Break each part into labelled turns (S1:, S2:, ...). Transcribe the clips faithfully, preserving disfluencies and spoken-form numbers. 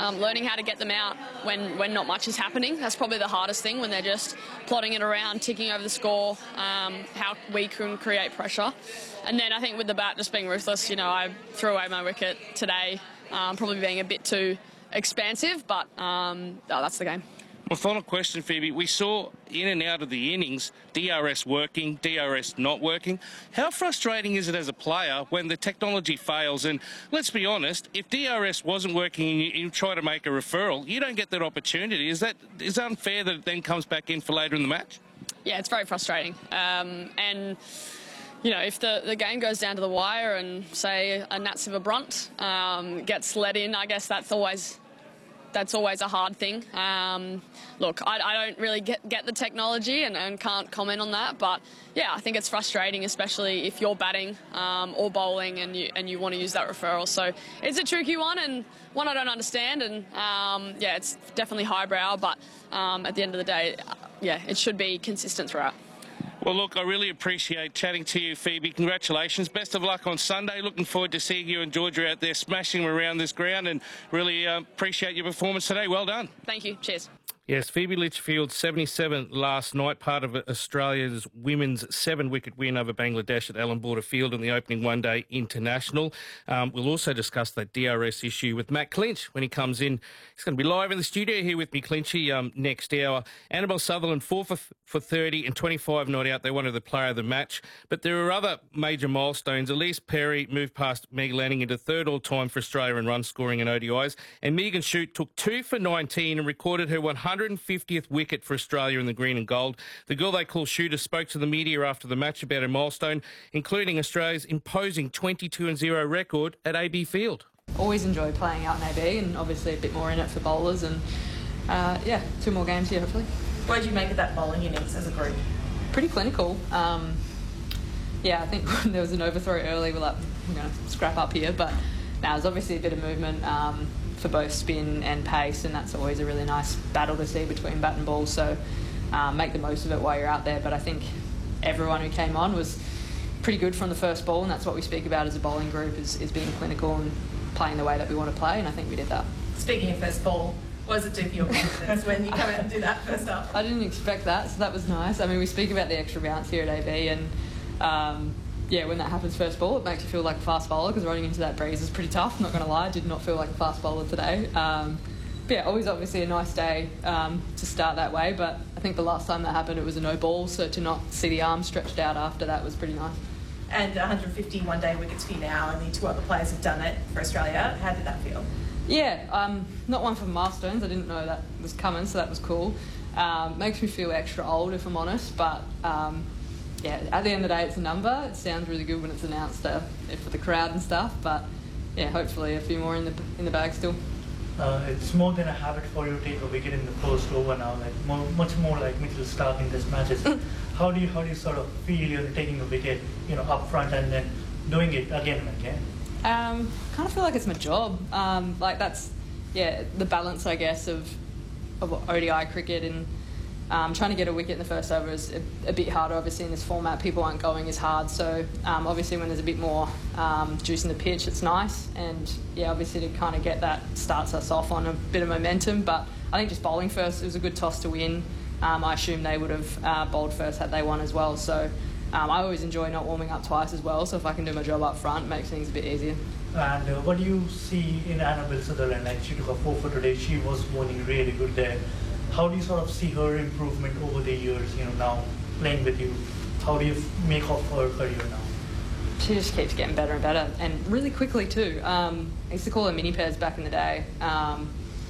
S1: um, learning how to get them out when, when not much is happening. That's probably the hardest thing, when they're just plodding it around, ticking over the score, um, how we can create pressure. And then I think with the bat just being ruthless, you know, I threw away my wicket today, um, probably being a bit too expansive, but um, oh, that's the game.
S2: My final question, Phoebe. We saw in and out of the innings, D R S working, D R S not working. How frustrating is it as a player when the technology fails? And let's be honest, if D R S wasn't working and you, you try to make a referral, you don't get that opportunity. Is that is it unfair that it then comes back in for later in the match?
S1: Yeah, it's very frustrating. Um, and, you know, if the, the game goes down to the wire and, say, a Nat Siver Brunt um, gets let in, I guess that's always... That's always a hard thing. Um, look, I, I don't really get, get the technology and, and can't comment on that, but yeah, I think it's frustrating, especially if you're batting um, or bowling and you and you want to use that referral. So it's a tricky one, and one I don't understand, and um, yeah, it's definitely highbrow, but um, at the end of the day, yeah, it should be consistent throughout.
S2: Well, look, I really appreciate chatting to you, Phoebe. Congratulations. Best of luck on Sunday. Looking forward to seeing you and Georgia out there smashing them around this ground, and really uh, appreciate your performance today. Well done.
S1: Thank you. Cheers.
S2: Yes, Phoebe Litchfield, seventy-seven last night, part of Australia's women's seven-wicket win over Bangladesh at Allan Border Field in the opening one-day international. Um, we'll also discuss that D R S issue with Matt Clinch when he comes in. He's going to be live in the studio here with me, Clinchy, um, next hour. Annabelle Sutherland, four for, for thirty and twenty-five not out. They wanted the player of the match. But there are other major milestones. Elise Perry moved past Meg Lanning into third all-time for Australia in run scoring and O D Is. And Megan Shute took two for nineteen and recorded her one hundred fiftieth wicket for Australia in the green and gold. The girl they call Shooter spoke to the media after the match about her milestone, including Australia's imposing twenty-two and zero record at A B Field.
S3: Always enjoy playing out in A B, and obviously a bit more in it for bowlers, and uh, yeah, two more games here hopefully.
S4: What did you make of that bowling innings as a group?
S3: Pretty clinical. Um, yeah, I think when there was an overthrow early, we're like, we're going to scrap up here, but now there's obviously a bit of movement um, for both spin and pace, and that's always a really nice battle to see between bat and ball, so um, make the most of it while you're out there. But I think everyone who came on was pretty good from the first ball, and that's what we speak about as a bowling group, is, is being clinical and playing the way that we want to play, and I think we did that.
S4: Speaking of first ball, what does it do for your confidence when you come out and do that first up?
S3: I didn't expect that, so that was nice. I mean, we speak about the extra bounce here at A B, and um, yeah, when that happens first ball, it makes you feel like a fast bowler, because running into that breeze is pretty tough, not going to lie. I did not feel like a fast bowler today. Um, but yeah, always obviously a nice day um, to start that way, but I think the last time that happened it was a no ball, so to not see the arms stretched out after that was pretty nice.
S4: And one hundred fifty one-day wickets for you now, and the two other players have done it for Australia. How did that feel?
S3: Yeah, um, not one for milestones. I didn't know that was coming, so that was cool. Um, makes me feel extra old, if I'm honest, but um, yeah, at the end of the day, it's a number. It sounds really good when it's announced uh, for the crowd and stuff, but yeah, hopefully a few more in the in the bag still.
S5: Uh, it's more than a habit for you to take a wicket in the first over now, like more, much more like Mitchell Starc in this matches. how do you how do you sort of feel you're taking a wicket, you know, up front and then doing it again and again?
S3: Um, kind of feel like it's my job. Um, like that's yeah the balance, I guess, of of O D I cricket, and um, trying to get a wicket in the first over is a, a bit harder. Obviously, in this format, people aren't going as hard. So um, obviously, when there's a bit more um, juice in the pitch, it's nice. And yeah, obviously to kind of get that starts us off on a bit of momentum. But I think just bowling first, it was a good toss to win. Um, I assume they would have uh, bowled first had they won as well. So um, I always enjoy not warming up twice as well. So if I can do my job up front, it makes things a bit easier.
S5: And uh, what do you see in Annabelle Sutherland? Like, she took a four for today. She was bowling really good there. How do you sort of see her improvement over the years, you know, now playing with you? How do you make of her career now?
S3: She just keeps getting better and better, and really quickly too. Um, I used to call her mini pairs back in the day. Um,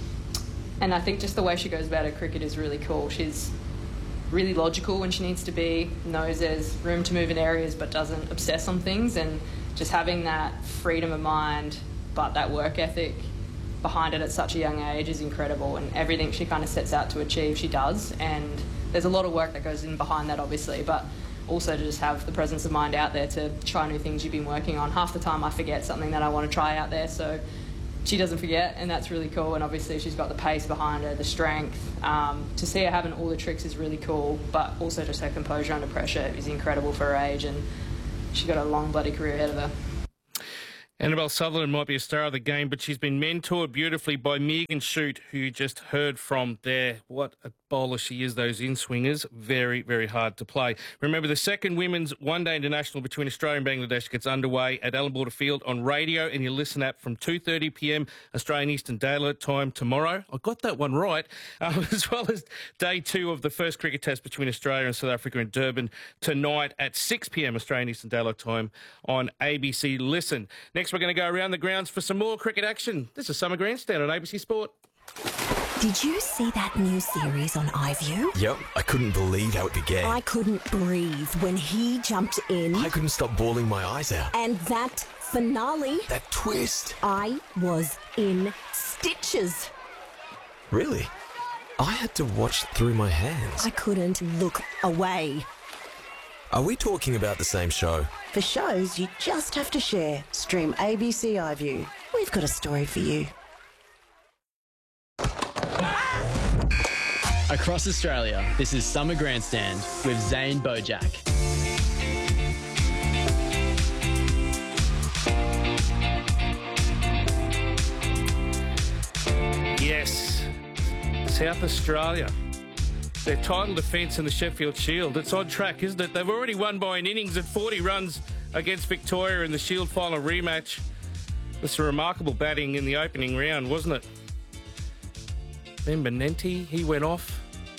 S3: and I think just the way she goes about her cricket is really cool. She's really logical when she needs to be, knows there's room to move in areas but doesn't obsess on things, and just having that freedom of mind but that work ethic behind it at such a young age is incredible, and everything she kind of sets out to achieve she does, and there's a lot of work that goes in behind that obviously, but also to just have the presence of mind out there to try new things you've been working on. Half the time I forget something that I want to try out there, so she doesn't forget, and that's really cool. And obviously she's got the pace behind her, the strength. Um, to see her having all the tricks is really cool, but also just her composure under pressure is incredible for her age, and she's got a long bloody career ahead of her.
S2: Annabelle Sutherland might be a star of the game, but she's been mentored beautifully by Megan Shute, who you just heard from there. What a bowler she is, those in-swingers. Very, very hard to play. Remember, the second Women's One-Day International between Australia and Bangladesh gets underway at Allan Border Field on radio and your Listen app from two thirty p m Australian Eastern Daylight Time tomorrow. I got that one right. Um, as well as day two of the first cricket test between Australia and South Africa in Durban tonight at six p m Australian Eastern Daylight Time on A B C Listen. Next, we're going to go around the grounds for some more cricket action. This is Summer Grandstand on A B C Sport.
S6: Did you see that new series on iView?
S7: Yep, I couldn't believe how it began.
S6: I couldn't breathe when he jumped in.
S7: I couldn't stop bawling my eyes out.
S6: And that finale.
S7: That twist.
S6: I was in stitches.
S7: Really? I had to watch through my hands.
S6: I couldn't look away.
S7: Are we talking about the same show?
S8: For shows you just have to share, stream A B C iView. We've got a story for you.
S9: Across Australia, this is Summer Grandstand with Zane Bojack.
S2: Yes, South Australia. Their title defence in the Sheffield Shield. It's on track, isn't it? They've already won by an innings at forty runs against Victoria in the Shield final rematch. That's a remarkable batting in the opening round, wasn't it? Then Benenti, he went off.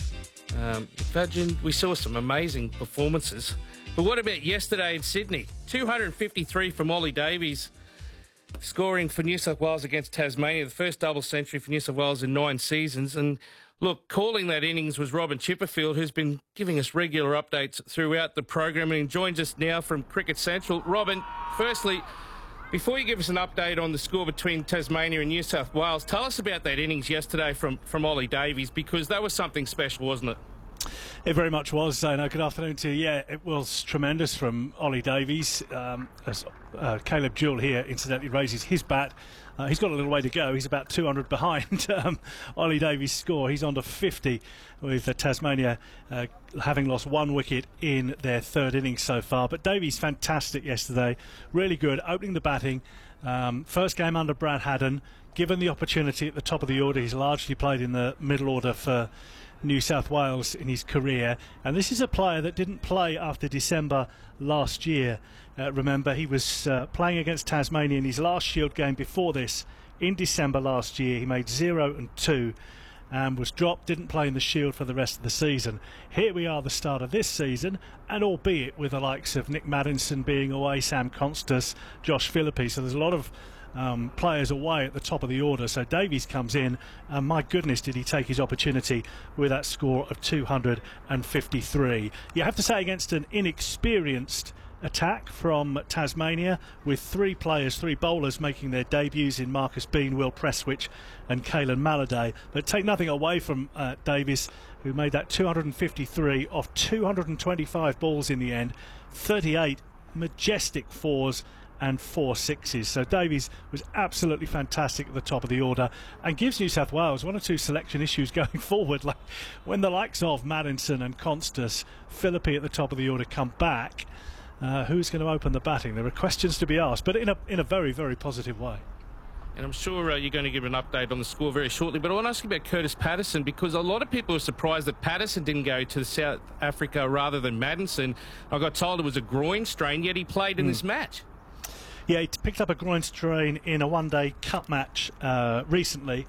S2: Um, Virgin, we saw some amazing performances. But what about yesterday in Sydney? two hundred fifty-three from Ollie Davies, scoring for New South Wales against Tasmania, the first double century for New South Wales in nine seasons. And look, calling that innings was Robin Chipperfield, who's been giving us regular updates throughout the program, and he joins us now from Cricket Central. Robin, firstly, before you give us an update on the score between Tasmania and New South Wales, tell us about that innings yesterday from, from Ollie Davies, because that was something special, wasn't it?
S10: It very much was, Zano. Good afternoon to you. Yeah, it was tremendous from Ollie Davies. Um, as uh, Caleb Jewell here, incidentally, raises his bat. Uh, he's got a little way to go. He's about two hundred behind um, Ollie Davies' score. He's on to fifty, with uh, Tasmania uh, having lost one wicket in their third innings so far. But Davies, fantastic yesterday. Really good, opening the batting. Um, first game under Brad Haddon. Given the opportunity at the top of the order, he's largely played in the middle order for New South Wales in his career, and this is a player that didn't play after December last year. Uh, remember, he was uh, playing against Tasmania in his last Shield game before this in December last year. He made zero and two and was dropped, didn't play in the Shield for the rest of the season. Here we are, the start of this season, and albeit with the likes of Nick Maddinson being away, Sam Constas, Josh Philippi, so there's a lot of Um, players away at the top of the order. So Davies comes in, and my goodness, did he take his opportunity with that score of two hundred fifty-three. You have to say, against an inexperienced attack from Tasmania, with three players, three bowlers making their debuts in Marcus Bean, Will Prestwich and Caelan Maladay. But take nothing away from uh, Davies, who made that two hundred fifty-three off two hundred twenty-five balls in the end, thirty-eight majestic fours and four sixes. So Davies was absolutely fantastic at the top of the order, and gives New South Wales one or two selection issues going forward. Like when the likes of Maddinson and Constas, Philippi at the top of the order come back, uh, who's going to open the batting? There are questions to be asked, but in a in a very, very positive way.
S2: And I'm sure uh, you're going to give an update on the score very shortly, but I want to ask you about Curtis Patterson, because a lot of people are surprised that Patterson didn't go to South Africa rather than Maddinson. I got told it was a groin strain, yet he played in mm. this match.
S10: Yeah, he picked up a groin strain in a one-day cup match uh, recently.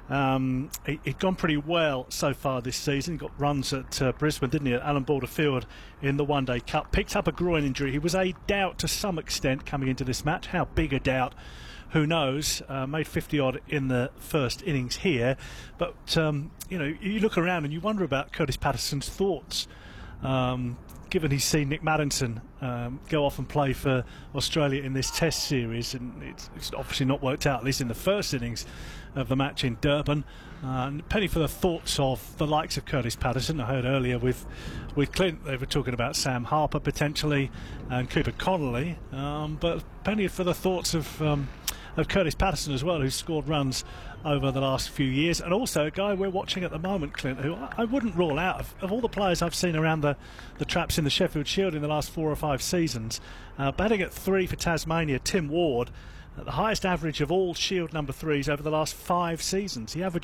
S10: Um, he, he'd gone pretty well so far this season. He got runs at uh, Brisbane, didn't he, at Allan Border Field in the one-day cup. Picked up a groin injury. He was a doubt to some extent coming into this match. How big a doubt? Who knows? Uh, made fifty-odd in the first innings here. But, um, you know, you look around and you wonder about Curtis Patterson's thoughts. Um, given he's seen Nick Maddinson um, go off and play for Australia in this Test series, and it's, it's obviously not worked out, at least in the first innings of the match in Durban. Uh, and penny for the thoughts of the likes of Curtis Patterson. I heard earlier with with Clint, they were talking about Sam Harper potentially and Cooper Connolly, um, but penny for the thoughts of um, of Curtis Patterson as well, who's scored runs over the last few years, and also a guy we're watching at the moment, Clint, who I wouldn't rule out of, of all the players I've seen around the, the traps in the Sheffield Shield in the last four or five seasons. Uh, batting at three for Tasmania, Tim Ward, at the highest average of all Shield number threes over the last five seasons. He averages